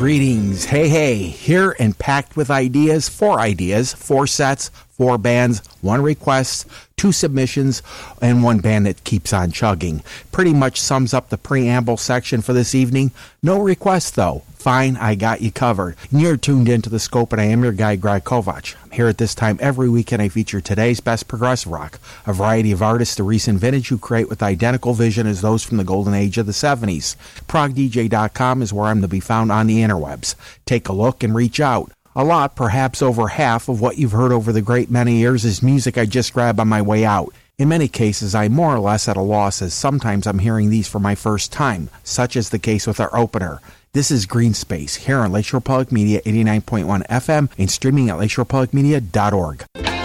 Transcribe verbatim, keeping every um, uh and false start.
Greetings. Hey, hey. Here and packed with ideas, four ideas, four sets, four bands, one request, two submissions, and one band that keeps on chugging. Pretty much sums up the preamble section for this evening. No requests, though. Fine, I got you covered. And you're tuned into The Scope, and I am your guy, Greg Kovac. I'm here at this time every weekend. I feature today's best progressive rock, a variety of artists, the recent vintage, who create with identical vision as those from the golden age of the seventies. prog d j dot com is where I'm to be found on the interwebs. Take a look and reach out. A lot, perhaps over half, of what you've heard over the great many years is music I just grabbed on my way out. In many cases, I'm more or less at a loss, as sometimes I'm hearing these for my first time, such as the case with our opener. This is Green Space, here on Lakeshore Public Media eighty-nine point one F M and streaming at lakeshore public media dot org.